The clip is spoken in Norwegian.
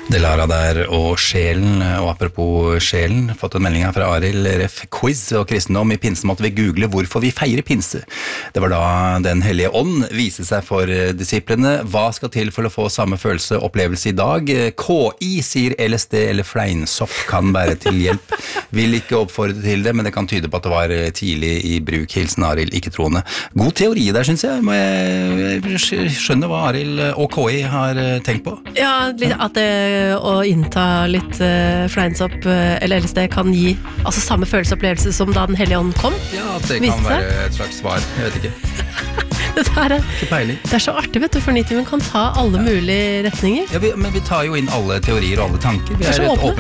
Delara der og sjelen, og apropos sjelen, fått en melding her fra Arild Ref Quiz og kristendom. I pinsen måtte vi google hvorfor vi feirer pinse. Det var da Den hellige ånd viste seg for disiplene. Hva skal til for å få samme følelse og opplevelse i dag? KI sier LSD eller fleinsopp kan være til hjelp. Vil ikke oppfordre til det, men det kan tyde på at det var tidlig i bruk. Hilsen Arild, ikke troende. God teori der, synes jeg. Må jeg skjønne hva Arild og KI har tenkt på? Ja, at å innta litt fleinsopp eller LSD kan gi altså samme følelsesopplevelse som da Den hellige ånd kom. Ja, at det kan være et slags svar. Jeg vet ikke. Ikke peiling. Det så artig, vet du, for Nitimen kan ta alle mulige retninger. Ja, men vi tar jo inn alle teorier og alle tanker. Vi er så åpne.